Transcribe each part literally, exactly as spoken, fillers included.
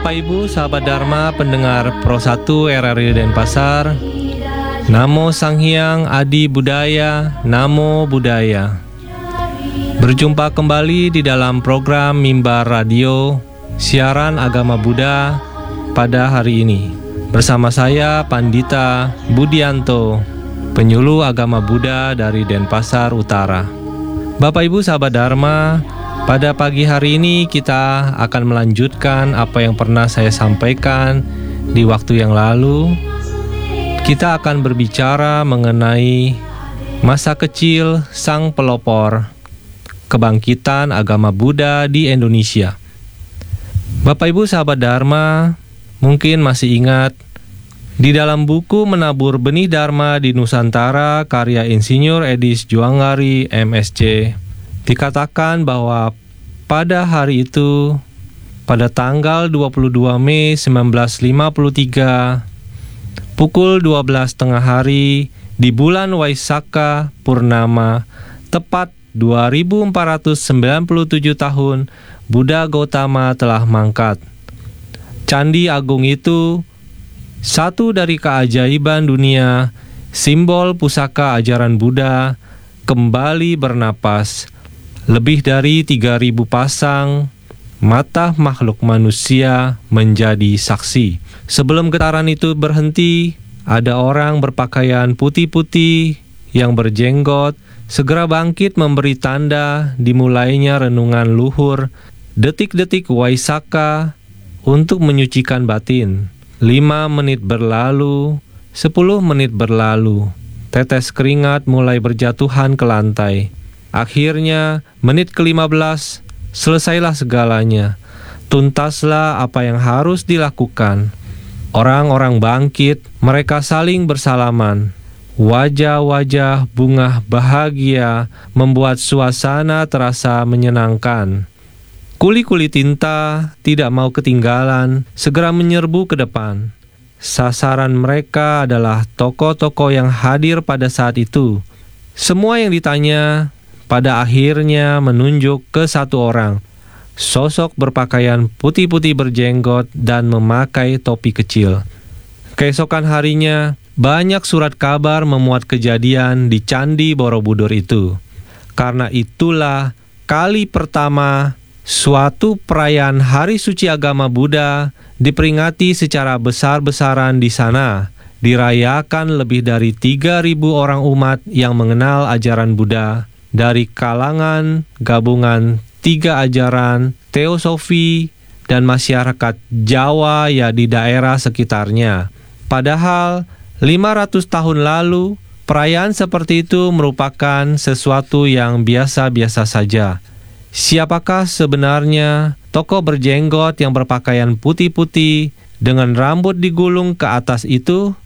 Bapak Ibu, sahabat Dharma, pendengar Pro satu R R I Denpasar, Namo Sang Hyang Adi Budaya, Namo Buddhaya. Berjumpa kembali di dalam program Mimbar Radio, siaran agama Buddha pada hari ini. Bersama saya, Pandita Budianto, penyuluh agama Buddha dari Denpasar Utara. Bapak Ibu, sahabat Dharma, pada pagi hari ini kita akan melanjutkan apa yang pernah saya sampaikan di waktu yang lalu. Kita akan berbicara mengenai masa kecil sang pelopor kebangkitan agama Buddha di Indonesia. Bapak Ibu sahabat Dharma, mungkin masih ingat di dalam buku Menabur Benih Dharma di Nusantara karya Insinyur Edis Juangari M S-C, dikatakan bahwa pada hari itu, pada tanggal dua puluh dua Mei seribu sembilan ratus lima puluh tiga, pukul dua belas tengah hari di bulan Waisakha Purnama, tepat dua ribu empat ratus sembilan puluh tujuh tahun, Buddha Gautama telah mangkat. Candi Agung itu satu dari keajaiban dunia, simbol pusaka ajaran Buddha, kembali bernapas. Lebih dari tiga ribu pasang mata makhluk manusia menjadi saksi. Sebelum getaran itu berhenti, ada orang berpakaian putih-putih yang berjenggot segera bangkit memberi tanda dimulainya renungan luhur detik-detik Waisakha untuk menyucikan batin. Lima menit berlalu, sepuluh menit berlalu, tetes keringat mulai berjatuhan ke lantai. Akhirnya, menit ke lima belas, selesailah segalanya. Tuntaslah apa yang harus dilakukan. Orang-orang bangkit, mereka saling bersalaman. Wajah-wajah bunga bahagia membuat suasana terasa menyenangkan. Kuli-kuli tinta tidak mau ketinggalan, segera menyerbu ke depan. Sasaran mereka adalah tokoh-tokoh yang hadir pada saat itu. Semua yang ditanya pada akhirnya menunjuk ke satu orang, sosok berpakaian putih-putih berjenggot dan memakai topi kecil. Keesokan harinya, banyak surat kabar memuat kejadian di Candi Borobudur itu. Karena itulah kali pertama suatu perayaan Hari Suci Agama Buddha diperingati secara besar-besaran di sana. Dirayakan lebih dari tiga ribu orang umat yang mengenal ajaran Buddha dari kalangan gabungan tiga ajaran, teosofi, dan masyarakat Jawa ya di daerah sekitarnya. Padahal lima ratus tahun lalu, perayaan seperti itu merupakan sesuatu yang biasa-biasa saja. Siapakah sebenarnya tokoh berjenggot yang berpakaian putih-putih dengan rambut digulung ke atas itu?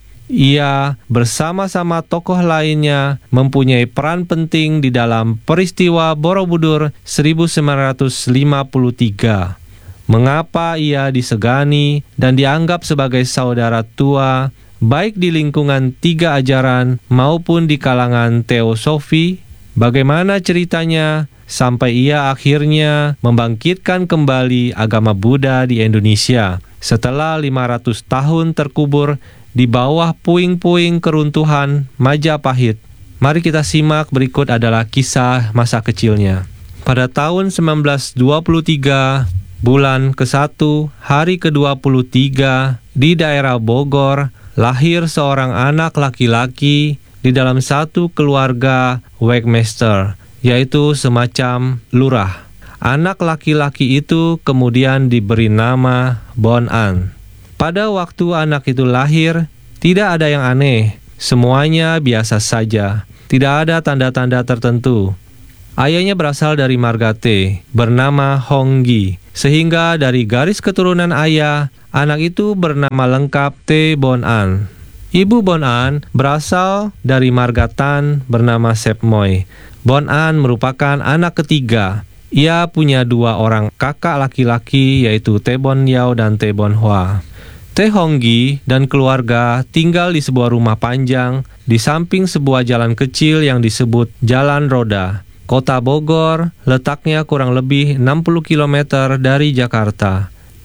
Ia bersama-sama tokoh lainnya mempunyai peran penting di dalam peristiwa Borobudur seribu sembilan ratus lima puluh tiga. Mengapa ia disegani dan dianggap sebagai saudara tua, baik di lingkungan tiga ajaran maupun di kalangan teosofi? Bagaimana ceritanya sampai ia akhirnya membangkitkan kembali agama Buddha di Indonesia setelah lima ratus tahun terkubur di bawah puing-puing keruntuhan Majapahit? Mari kita simak berikut adalah kisah masa kecilnya. Pada tahun seribu sembilan ratus dua puluh tiga, bulan ke satu, hari ke dua puluh tiga, di daerah Bogor, lahir seorang anak laki-laki di dalam satu keluarga Wegmeister, yaitu semacam lurah. Anak laki-laki itu kemudian diberi nama Bon An. Pada waktu anak itu lahir, tidak ada yang aneh, semuanya biasa saja, tidak ada tanda-tanda tertentu. Ayahnya berasal dari Margate, bernama Honggi, sehingga dari garis keturunan ayah, anak itu bernama lengkap Te Bon An. Ibu Bon An berasal dari Margatan, bernama Sep Moy. Bon An merupakan anak ketiga. Ia punya dua orang kakak laki-laki, yaitu Te Bon Yao dan Te Bon Hoa. Te Honggi dan keluarga tinggal di sebuah rumah panjang di samping sebuah jalan kecil yang disebut Jalan Roda. Kota Bogor letaknya kurang lebih enam puluh kilometer dari Jakarta.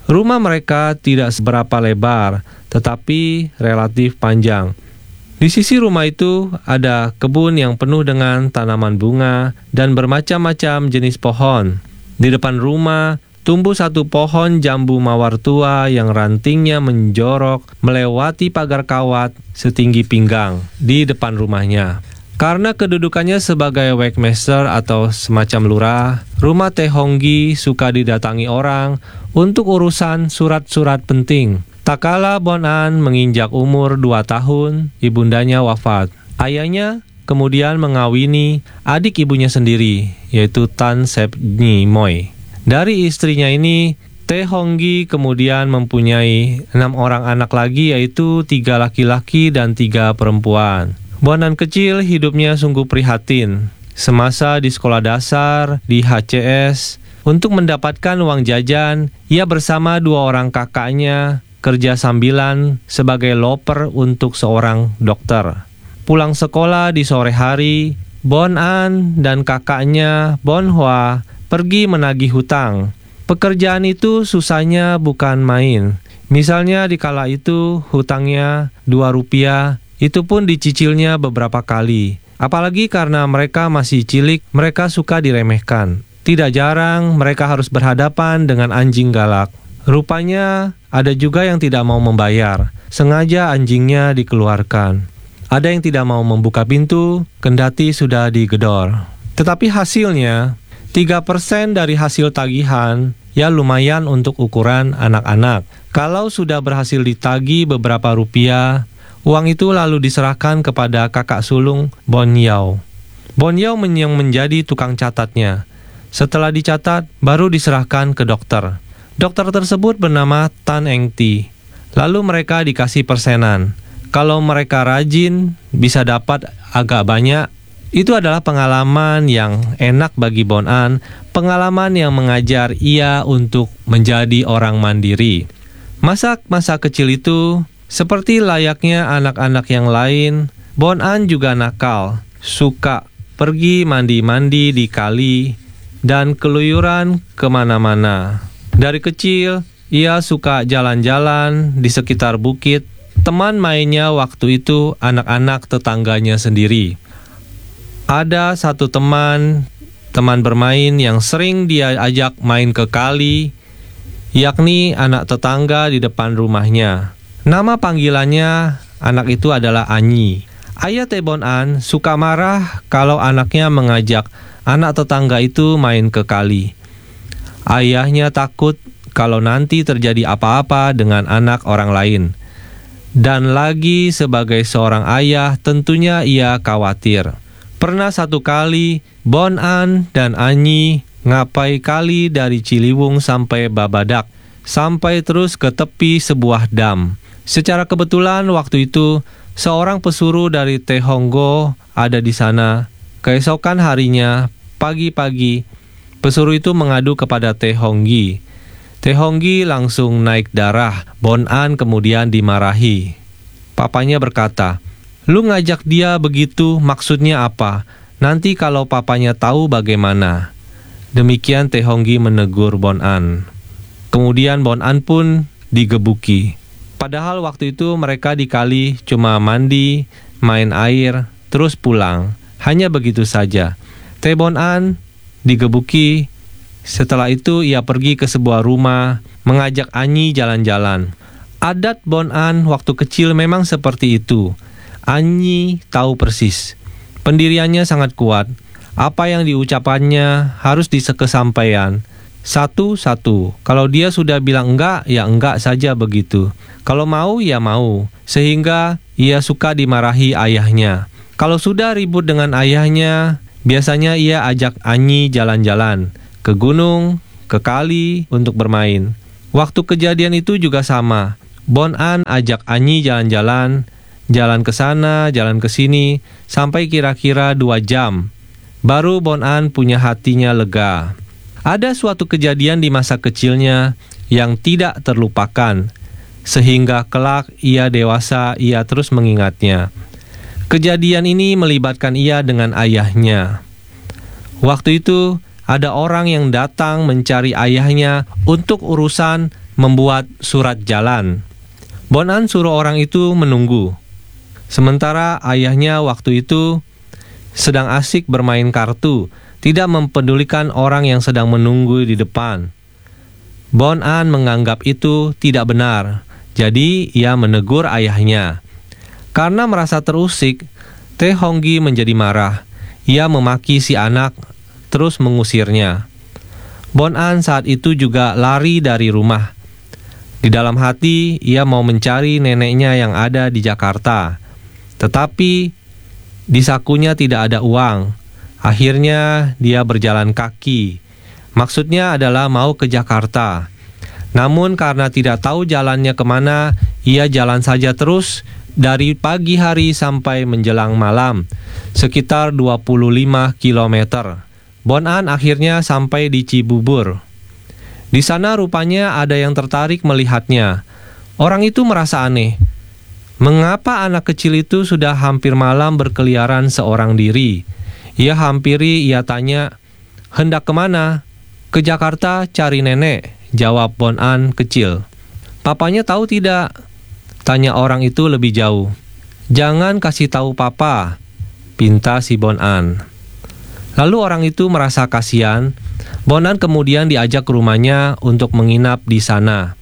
Rumah mereka tidak seberapa lebar, tetapi relatif panjang. Di sisi rumah itu ada kebun yang penuh dengan tanaman bunga dan bermacam-macam jenis pohon. Di depan rumah tumbuh satu pohon jambu mawar tua yang rantingnya menjorok melewati pagar kawat setinggi pinggang di depan rumahnya. Karena kedudukannya sebagai wegmeester atau semacam lurah, rumah Teh Honggi suka didatangi orang untuk urusan surat-surat penting. Tak kala Bon An menginjak umur dua tahun, ibundanya wafat. Ayahnya kemudian mengawini adik ibunya sendiri, yaitu Tan Sep Nyi Moi. Dari istrinya ini, Teh Honggi kemudian mempunyai enam orang anak lagi, yaitu tiga laki-laki dan tiga perempuan. Bon An kecil hidupnya sungguh prihatin. Semasa di sekolah dasar di H C S, untuk mendapatkan uang jajan, ia bersama dua orang kakaknya kerja sambilan sebagai loper untuk seorang dokter. Pulang sekolah di sore hari, Bon An dan kakaknya Bon Hwa pergi menagih hutang. Pekerjaan itu susahnya bukan main. Misalnya di kala itu hutangnya dua rupiah, itu pun dicicilnya beberapa kali. Apalagi karena mereka masih cilik, mereka suka diremehkan. Tidak jarang mereka harus berhadapan dengan anjing galak. Rupanya ada juga yang tidak mau membayar. Sengaja anjingnya dikeluarkan. Ada yang tidak mau membuka pintu, kendati sudah digedor. Tetapi hasilnya, tiga persen dari hasil tagihan, ya lumayan untuk ukuran anak-anak. Kalau sudah berhasil ditagih beberapa rupiah, uang itu lalu diserahkan kepada kakak sulung Bon Yao. Bon Yao yang menjadi tukang catatnya. Setelah dicatat, baru diserahkan ke dokter. Dokter tersebut bernama Tan Eng Ti. Lalu mereka dikasih persenan. Kalau mereka rajin, bisa dapat agak banyak. Itu adalah pengalaman yang enak bagi Bon An, pengalaman yang mengajar ia untuk menjadi orang mandiri. Masa-masa kecil itu, seperti layaknya anak-anak yang lain, Bon An juga nakal, suka pergi mandi-mandi di kali, dan keluyuran kemana-mana. Dari kecil, ia suka jalan-jalan di sekitar bukit. Teman mainnya waktu itu anak-anak tetangganya sendiri. Ada satu teman, teman bermain yang sering dia ajak main ke kali, yakni anak tetangga di depan rumahnya. Nama panggilannya anak itu adalah Anyi. Ayah Teh Bon An suka marah kalau anaknya mengajak anak tetangga itu main ke kali. Ayahnya takut kalau nanti terjadi apa-apa dengan anak orang lain. Dan lagi sebagai seorang ayah tentunya ia khawatir. Pernah satu kali Bon An dan Anyi ngapai kali dari Ciliwung sampai Babadak, sampai terus ke tepi sebuah dam. Secara kebetulan waktu itu seorang pesuruh dari Teh Honggo ada di sana. Keesokan harinya, pagi-pagi, pesuruh itu mengadu kepada Teh Honggi. Teh Honggi langsung naik darah. Bon An kemudian dimarahi. Papanya berkata, "Lu ngajak dia begitu maksudnya apa? Nanti kalau papanya tahu bagaimana?" Demikian Teh Honggi menegur Bon An. Kemudian Bon An pun digebuki. Padahal waktu itu mereka di kali cuma mandi, main air, terus pulang. Hanya begitu saja. Teh Bon An digebuki. Setelah itu ia pergi ke sebuah rumah, mengajak Anyi jalan-jalan. Adat Bon An waktu kecil memang seperti itu. Anyi tahu persis. Pendiriannya sangat kuat. Apa yang diucapannya harus disekesampaian. Satu-satu. Kalau dia sudah bilang enggak, ya enggak saja begitu. Kalau mau, ya mau. Sehingga ia suka dimarahi ayahnya. Kalau sudah ribut dengan ayahnya, biasanya ia ajak Anyi jalan-jalan. Ke gunung, ke kali untuk bermain. Waktu kejadian itu juga sama. Bon An ajak Anyi jalan-jalan, jalan ke sana, jalan ke sini, sampai kira-kira dua jam. Baru Bon An punya hatinya lega. Ada suatu kejadian di masa kecilnya yang tidak terlupakan, sehingga kelak ia dewasa ia terus mengingatnya. Kejadian ini melibatkan ia dengan ayahnya. Waktu itu ada orang yang datang mencari ayahnya untuk urusan membuat surat jalan. Bon An suruh orang itu menunggu. Sementara ayahnya waktu itu sedang asik bermain kartu, tidak mempedulikan orang yang sedang menunggu di depan. Bon An menganggap itu tidak benar, jadi ia menegur ayahnya. Karena merasa terusik, Tae Hong Gi menjadi marah. Ia memaki si anak, terus mengusirnya. Bon An saat itu juga lari dari rumah. Di dalam hati, ia mau mencari neneknya yang ada di Jakarta. Tetapi di sakunya tidak ada uang. Akhirnya dia berjalan kaki. Maksudnya adalah mau ke Jakarta. Namun karena tidak tahu jalannya kemana, ia jalan saja terus dari pagi hari sampai menjelang malam, sekitar dua puluh lima kilometer. Bon An akhirnya sampai di Cibubur. Di sana rupanya ada yang tertarik melihatnya. Orang itu merasa aneh. Mengapa anak kecil itu sudah hampir malam berkeliaran seorang diri? Ia hampiri, ia tanya, "Hendak kemana?" "Ke Jakarta cari nenek," jawab Bon An kecil. "Papanya tahu tidak?" tanya orang itu lebih jauh. "Jangan kasih tahu papa," pinta si Bon An. Lalu orang itu merasa kasihan. Bon An kemudian diajak ke rumahnya untuk menginap di sana.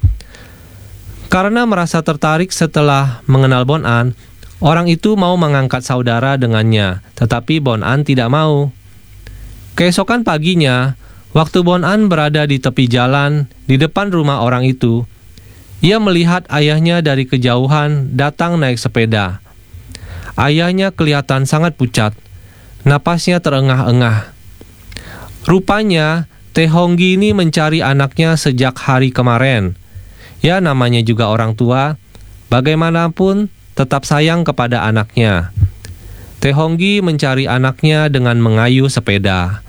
Karena merasa tertarik setelah mengenal Bon An, orang itu mau mengangkat saudara dengannya, tetapi Bon An tidak mau. Keesokan paginya, waktu Bon An berada di tepi jalan di depan rumah orang itu, ia melihat ayahnya dari kejauhan datang naik sepeda. Ayahnya kelihatan sangat pucat, napasnya terengah-engah. Rupanya, Tae Hong Gi ini mencari anaknya sejak hari kemarin. Ya, namanya juga orang tua, bagaimanapun tetap sayang kepada anaknya. Tae Hong Gi mencari anaknya dengan mengayuh sepeda.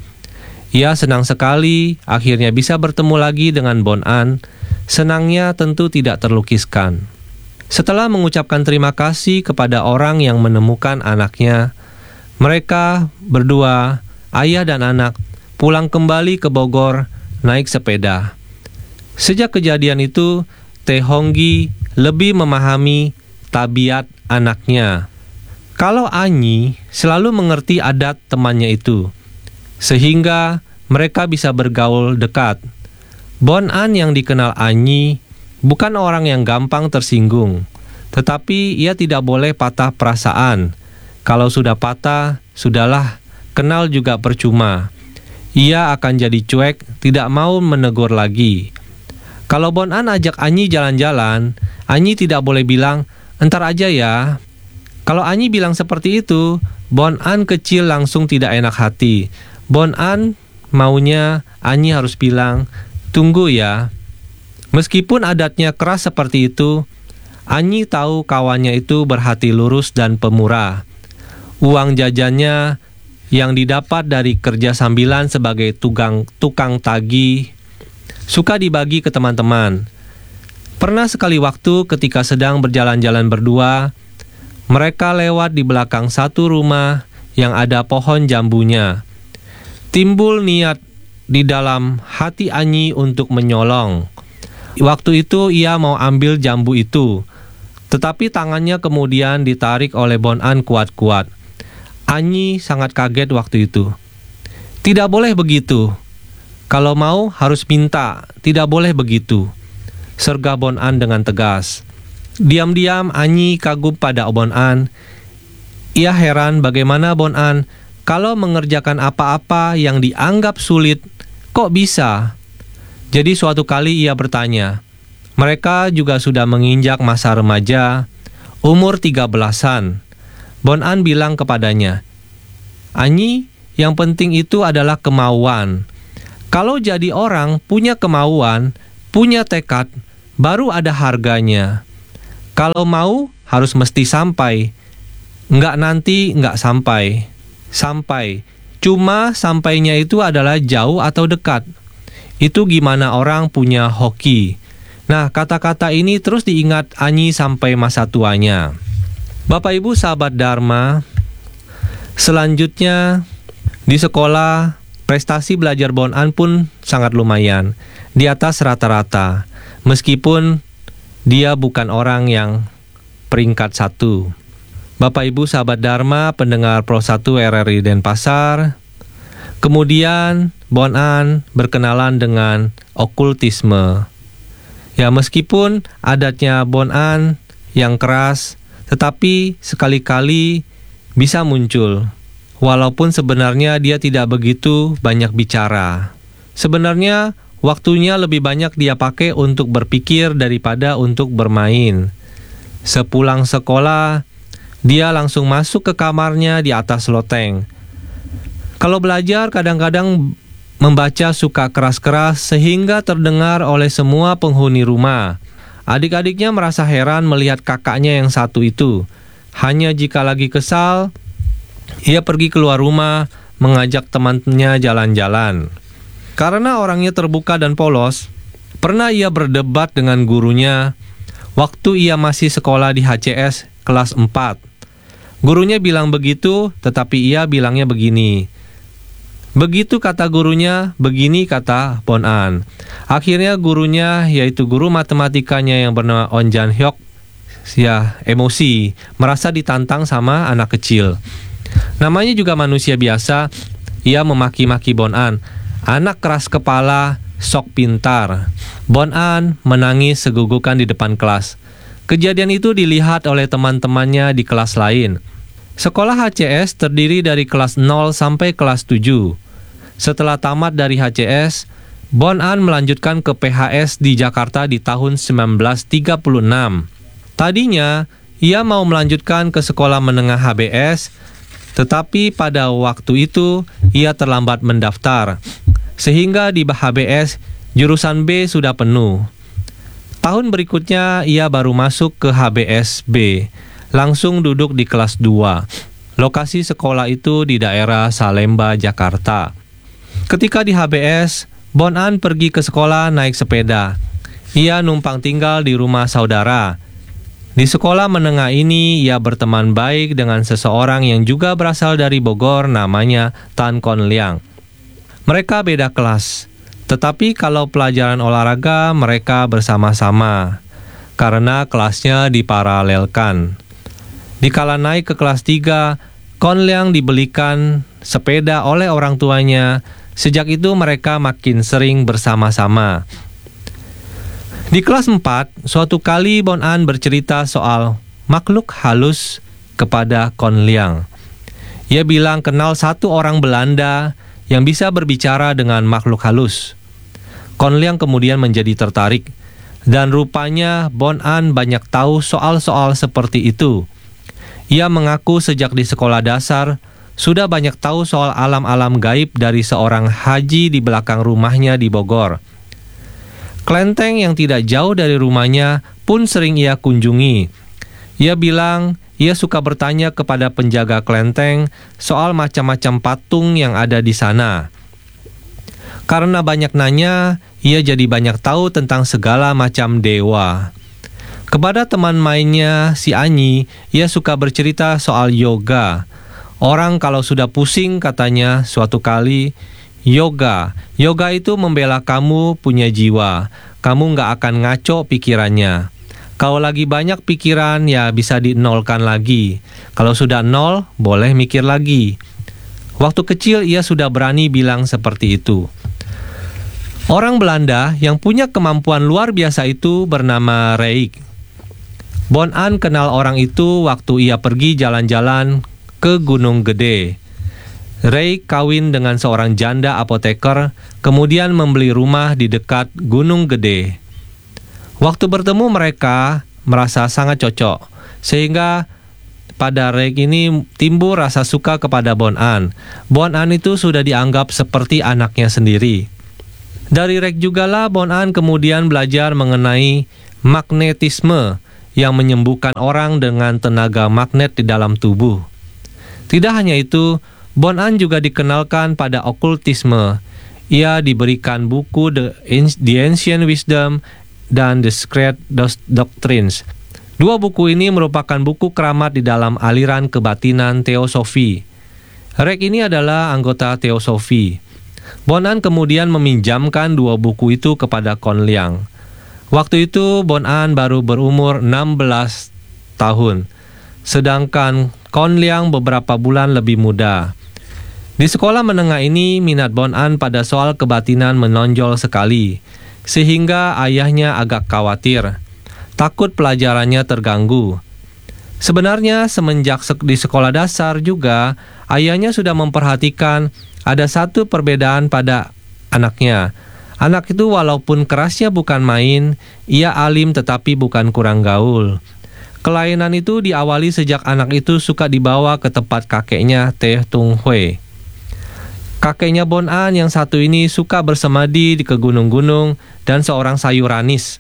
Ia senang sekali akhirnya bisa bertemu lagi dengan Bon An. Senangnya tentu tidak terlukiskan. Setelah mengucapkan terima kasih kepada orang yang menemukan anaknya, mereka berdua, ayah dan anak, pulang kembali ke Bogor naik sepeda. Sejak kejadian itu, Tae Hong Gi lebih memahami tabiat anaknya. Kalau Anyi selalu mengerti adat temannya itu, sehingga mereka bisa bergaul dekat. Bon An yang dikenal Anyi bukan orang yang gampang tersinggung, tetapi ia tidak boleh patah perasaan. Kalau sudah patah, sudahlah, kenal juga percuma. Ia akan jadi cuek, tidak mau menegur lagi. Kalau Bon An ajak Anyi jalan-jalan, Anyi tidak boleh bilang, "Entar aja ya." Kalau Anyi bilang seperti itu, Bon An kecil langsung tidak enak hati. Bon An maunya Anyi harus bilang, "Tunggu ya." Meskipun adatnya keras seperti itu, Anyi tahu kawannya itu berhati lurus dan pemurah. Uang jajannya yang didapat dari kerja sambilan sebagai tukang, tukang tagih suka dibagi ke teman-teman. Pernah sekali waktu ketika sedang berjalan-jalan berdua, mereka lewat di belakang satu rumah yang ada pohon jambunya. Timbul niat di dalam hati Anyi untuk menyolong. Waktu itu ia mau ambil jambu itu, tetapi tangannya kemudian ditarik oleh Bon An kuat-kuat. Anyi sangat kaget waktu itu. "Tidak boleh begitu. Kalau mau harus minta, tidak boleh begitu," sergah Bon An dengan tegas. Diam-diam Anyi kagum pada Bon An. Ia heran bagaimana Bon An kalau mengerjakan apa-apa yang dianggap sulit, kok bisa? Jadi suatu kali ia bertanya. Mereka juga sudah menginjak masa remaja, umur tiga belasan. Bon An bilang kepadanya, "Anyi, yang penting itu adalah kemauan. Kalau jadi orang punya kemauan, punya tekad, baru ada harganya. Kalau mau, harus mesti sampai. Enggak nanti, enggak sampai. Sampai. Cuma sampainya itu adalah jauh atau dekat. Itu gimana orang punya hoki." Nah, kata-kata ini terus diingat Anyi sampai masa tuanya. Bapak Ibu sahabat Dharma, selanjutnya di sekolah prestasi belajar Bon An pun sangat lumayan, di atas rata-rata. meskipun dia bukan orang yang peringkat satu. Bapak Ibu sahabat Dharma, pendengar Pro satu R R I Denpasar, kemudian Bon An berkenalan dengan okultisme. Ya, meskipun adatnya Bon An yang keras, tetapi sekali-kali bisa muncul, walaupun sebenarnya dia tidak begitu banyak bicara. Sebenarnya waktunya lebih banyak dia pakai untuk berpikir daripada untuk bermain. Sepulang sekolah, dia langsung masuk ke kamarnya di atas loteng. Kalau belajar, kadang-kadang membaca suka keras-keras sehingga terdengar oleh semua penghuni rumah. Adik-adiknya merasa heran melihat kakaknya yang satu itu. Hanya jika lagi kesal, ia pergi keluar rumah mengajak temannya jalan-jalan. Karena orangnya terbuka dan polos, pernah ia berdebat dengan gurunya waktu ia masih sekolah di H C S kelas empat. Gurunya bilang begitu, tetapi ia bilangnya begini. Begitu kata gurunya, begini kata Bon An. Akhirnya gurunya, yaitu guru matematikanya yang bernama On Jan Hyok, ya emosi, merasa ditantang sama anak kecil. Namanya juga manusia biasa, ia memaki-maki Bon An. Anak keras kepala, sok pintar. Bon An menangis segugukan di depan kelas. Kejadian itu dilihat oleh teman-temannya di kelas lain. Sekolah H C S terdiri dari kelas nol sampai kelas tujuh. Setelah tamat dari H C S, Bon An melanjutkan ke P H S di Jakarta di tahun sembilan belas tiga puluh enam. Tadinya, ia mau melanjutkan ke sekolah menengah H B S, tetapi pada waktu itu ia terlambat mendaftar, sehingga di H B S jurusan B sudah penuh. Tahun berikutnya ia baru masuk ke H B S B, langsung duduk di kelas dua. Lokasi sekolah itu di daerah Salemba, Jakarta. Ketika di H B S, Bon An pergi ke sekolah naik sepeda. Ia numpang tinggal di rumah saudara. Di sekolah menengah ini, ia berteman baik dengan seseorang yang juga berasal dari Bogor, namanya Tan Kon Liang. Mereka beda kelas, tetapi kalau pelajaran olahraga mereka bersama-sama, karena kelasnya diparalelkan. Dikala naik ke kelas tiga, Kon Liang dibelikan sepeda oleh orang tuanya. Sejak itu mereka makin sering bersama-sama. Di kelas empat, suatu kali Bon An bercerita soal makhluk halus kepada Kon Liang. Ia bilang kenal satu orang Belanda yang bisa berbicara dengan makhluk halus. Kon Liang kemudian menjadi tertarik, dan rupanya Bon An banyak tahu soal-soal seperti itu. Ia mengaku sejak di sekolah dasar sudah banyak tahu soal alam-alam gaib dari seorang haji di belakang rumahnya di Bogor. Kelenteng yang tidak jauh dari rumahnya pun sering ia kunjungi. Ia bilang ia suka bertanya kepada penjaga kelenteng soal macam-macam patung yang ada di sana. Karena banyak nanya, ia jadi banyak tahu tentang segala macam dewa. Kepada teman mainnya, si Anyi, ia suka bercerita soal yoga. Orang kalau sudah pusing, katanya suatu kali, yoga, yoga itu membela kamu punya jiwa. Kamu nggak akan ngaco pikirannya. Kalau lagi banyak pikiran, ya bisa dinolkan lagi. Kalau sudah nol, boleh mikir lagi. Waktu kecil ia sudah berani bilang seperti itu. Orang Belanda yang punya kemampuan luar biasa itu bernama Reik. Bon An kenal orang itu waktu ia pergi jalan-jalan ke Gunung Gede. Ray kawin dengan seorang janda apoteker, kemudian membeli rumah di dekat Gunung Gede. Waktu bertemu mereka merasa sangat cocok, sehingga pada Ray ini timbul rasa suka kepada Bon An. Bon An itu sudah dianggap seperti anaknya sendiri. Dari Ray jugalah Bon An kemudian belajar mengenai magnetisme yang menyembuhkan orang dengan tenaga magnet di dalam tubuh. Tidak hanya itu, Bon An juga dikenalkan pada okultisme. Ia diberikan buku The, The Ancient Wisdom dan The Secret Doctrines. Dua buku ini merupakan buku keramat di dalam aliran kebatinan teosofi. Rek ini adalah anggota teosofi. Bon An kemudian meminjamkan dua buku itu kepada Kon Liang. Waktu itu Bon An baru berumur enam belas tahun, sedangkan Kon Leong beberapa bulan lebih muda. Di sekolah menengah ini, minat Bon An pada soal kebatinan menonjol sekali, sehingga ayahnya agak khawatir, takut pelajarannya terganggu. Sebenarnya semenjak di sekolah dasar juga, ayahnya sudah memperhatikan ada satu perbedaan pada anaknya. Anak itu walaupun kerasnya bukan main, ia alim tetapi bukan kurang gaul. Kelainan itu diawali sejak anak itu suka dibawa ke tempat kakeknya, Teh Tung Hui. Kakeknya Bon An yang satu ini suka bersemadi di ke gunung-gunung dan seorang sayuranis.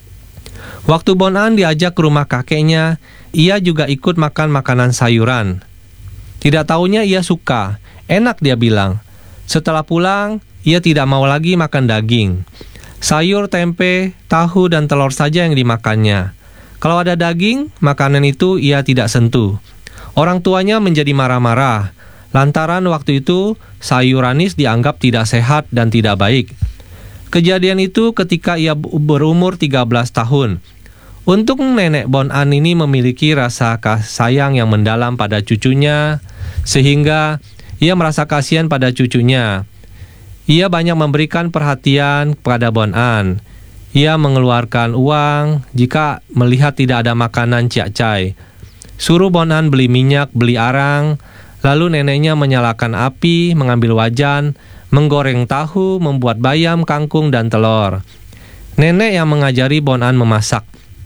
Waktu Bon An diajak ke rumah kakeknya, ia juga ikut makan makanan sayuran. Tidak tahunya ia suka, enak dia bilang. Setelah pulang, ia tidak mau lagi makan daging. Sayur, tempe, tahu, dan telur saja yang dimakannya. Kalau ada daging, makanan itu ia tidak sentuh. Orang tuanya menjadi marah-marah, lantaran waktu itu sayuranis dianggap tidak sehat dan tidak baik. Kejadian itu ketika ia berumur tiga belas tahun. Untuk nenek Bon An ini memiliki rasa kasih sayang yang mendalam pada cucunya, sehingga ia merasa kasihan pada cucunya. Ia banyak memberikan perhatian kepada Bon An. Ia mengeluarkan uang jika melihat tidak ada makanan ciak-cai. Suruh Bon An beli minyak, beli arang, lalu neneknya menyalakan api, mengambil wajan, menggoreng tahu, membuat bayam, kangkung, dan telur. Nenek yang mengajari Bon An memasak.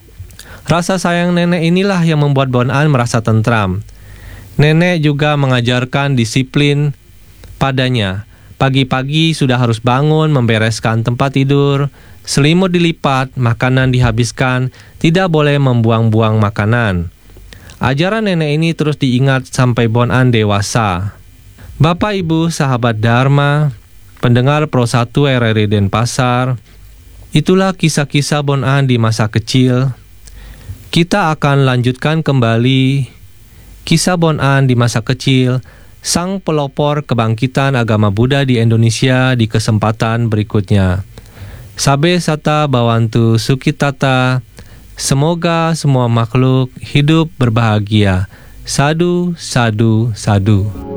Rasa sayang nenek inilah yang membuat Bon An merasa tentram. Nenek juga mengajarkan disiplin padanya. Pagi-pagi sudah harus bangun, membereskan tempat tidur, selimut dilipat, makanan dihabiskan, tidak boleh membuang-buang makanan. Ajaran nenek ini terus diingat sampai Bon An dewasa. Bapak, Ibu, sahabat Dharma, pendengar Pro satu R R I Denpasar, itulah kisah-kisah Bon An di masa kecil. Kita akan lanjutkan kembali kisah Bon An di masa kecil, sang pelopor kebangkitan agama Buddha di Indonesia di kesempatan berikutnya. Sabe sata bawantu sukitata, semoga semua makhluk hidup berbahagia. Sadu, sadu, sadu.